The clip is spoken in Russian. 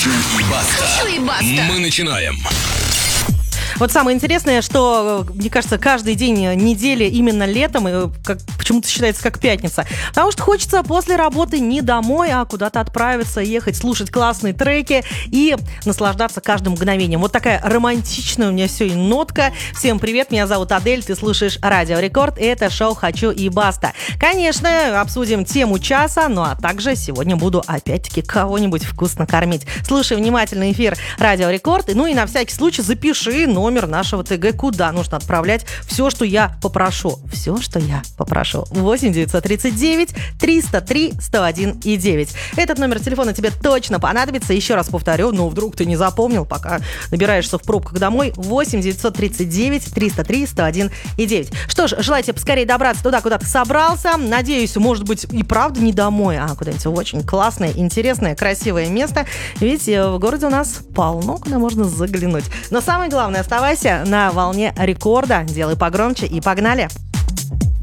Хочу и баста. Мы начинаем. Вот самое интересное, что, мне кажется, каждый день недели именно летом почему-то считается как пятница. Потому что хочется после работы не домой, а куда-то отправиться, ехать, слушать классные треки и наслаждаться каждым мгновением. Вот такая романтичная у меня сегодня нотка. Всем привет, меня зовут Адель, ты слушаешь Радио Рекорд, и это шоу «Хочу и баста». Конечно, обсудим тему часа, ну а также сегодня буду опять-таки кого-нибудь вкусно кормить. Слушай внимательно эфир Радио Рекорд, ну и на всякий случай запиши номер нашего ТГ, куда нужно отправлять все, что я попрошу. Все, что я попрошу. 8-937-303-101-9. Этот номер телефона тебе точно понадобится. Еще раз повторю, но вдруг ты не запомнил, пока набираешься в пробках домой. 8-937-303-101-9. Что ж, желаю тебе поскорее добраться туда, куда ты собрался. Надеюсь, может быть, и правда не домой, а куда-нибудь в очень классное, интересное, красивое место. Ведь в городе у нас полно, куда можно заглянуть. Но самое главное, оставайся на волне рекорда. Делай погромче и погнали!